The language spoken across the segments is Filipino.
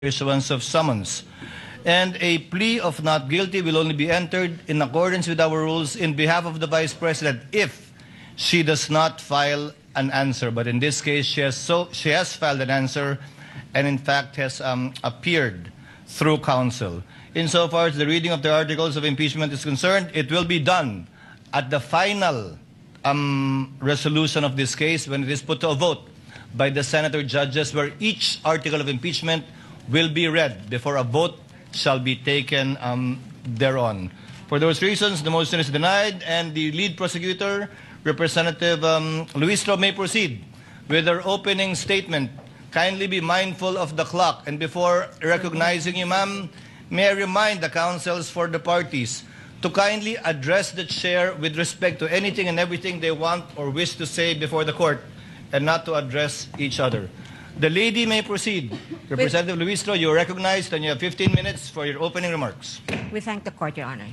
issuance of summons. And a plea of not guilty will only be entered in accordance with our rules in behalf of the Vice President if she does not file an answer. But in this case, she has filed an answer and in fact has appeared through counsel. Insofar as the reading of the articles of impeachment is concerned, it will be done at the final resolution of this case when it is put to a vote by the senator judges, where each article of impeachment will be read before a vote shall be taken thereon. For those reasons, the motion is denied, and the lead prosecutor, Representative Luistro, may proceed with her opening statement. Kindly be mindful of the clock, and before recognizing you, ma'am, may I remind the counsels for the parties to kindly address the chair with respect to anything and everything they want or wish to say before the court, and not to address each other. The lady may proceed. Representative Luistro, you are recognized, and you have 15 minutes for your opening remarks. We thank the court, Your Honor.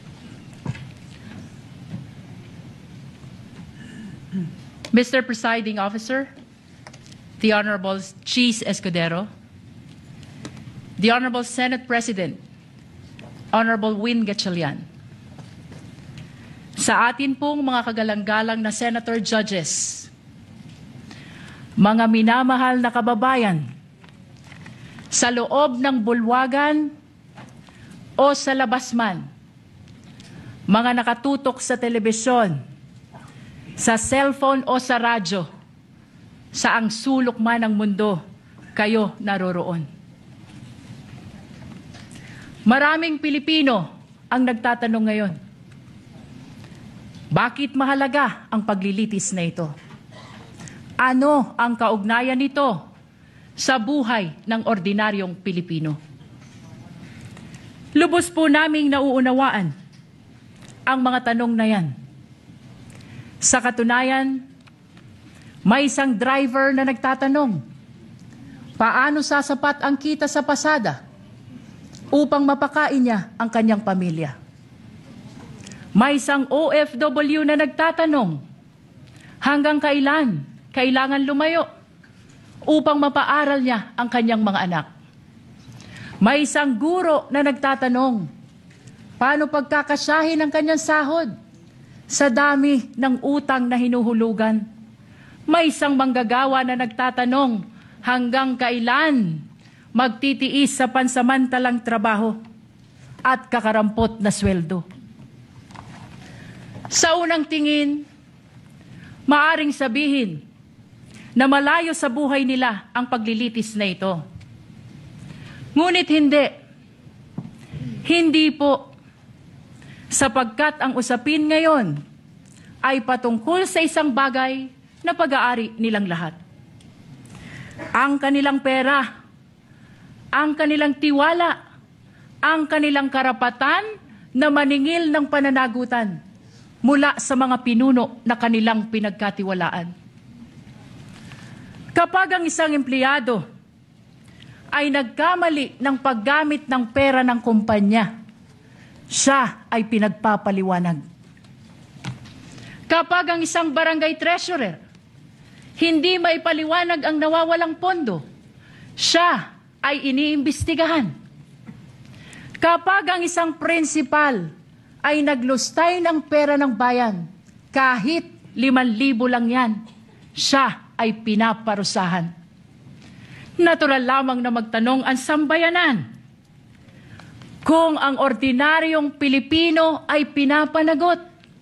Mr. Presiding Officer, the Honorable Cheese Escudero, the Honorable Senate President, Honorable Win Gatchalian, sa atin pong mga kagalang-galang na Senator Judges, mga minamahal na kababayan, sa loob ng bulwagan o sa labas man, mga nakatutok sa telebisyon, sa cellphone o sa radyo, saang sulok man ng mundo kayo naroroon. Maraming Pilipino ang nagtatanong ngayon, bakit mahalaga ang paglilitis na ito? Ano ang kaugnayan nito sa buhay ng ordinaryong Pilipino? Lubos po naming nauunawaan ang mga tanong na yan. Sa katunayan, may isang driver na nagtatanong, paano sasapat ang kita sa pasada upang mapakain niya ang kanyang pamilya? May isang OFW na nagtatanong, hanggang kailan kailangan lumayo upang mapaaral niya ang kanyang mga anak? May isang guro na nagtatanong, paano pagkakasyahin ang kanyang sahod sa dami ng utang na hinuhulugan? May isang manggagawa na nagtatanong, hanggang kailan magtitiis sa pansamantalang trabaho at kakarampot na sweldo? Sa unang tingin, maaring sabihin na malayo sa buhay nila ang paglilitis na ito. Ngunit hindi. Hindi po. Sapagkat ang usapin ngayon ay patungkol sa isang bagay na pag-aari nilang lahat. Ang kanilang pera, ang kanilang tiwala, ang kanilang karapatan na maningil ng pananagutan mula sa mga pinuno na kanilang pinagkatiwalaan. Kapag ang isang empleyado ay nagkamali ng paggamit ng pera ng kumpanya, siya ay pinagpapaliwanag. Kapag ang isang barangay treasurer hindi maipaliwanag ang nawawalang pondo, siya ay iniimbestigahan. Kapag ang isang principal ay naglustay ng pera ng bayan, kahit 5,000 lang yan, siya ay pinaparusahan. Natural lamang na magtanong ang sambayanan, kung ang ordinaryong Pilipino ay pinapanagot,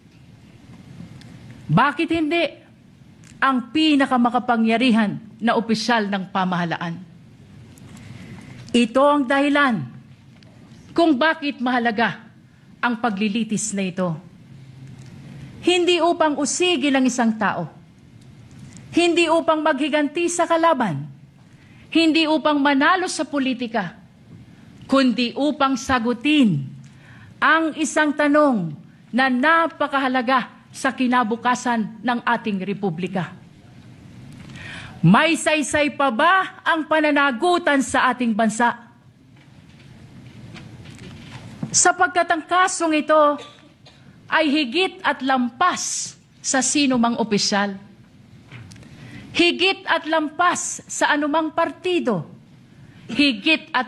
bakit hindi ang pinakamakapangyarihan na opisyal ng pamahalaan? Ito ang dahilan kung bakit mahalaga ang paglilitis na ito. Hindi upang usigin ang isang tao, hindi upang maghiganti sa kalaban, hindi upang manalo sa politika, kundi upang sagutin ang isang tanong na napakahalaga sa kinabukasan ng ating republika. May saysay pa ba ang pananagutan sa ating bansa? Sapagkat ang kasong ito ay higit at lampas sa sino mang opisyal. Higit at lampas sa anumang partido. higit at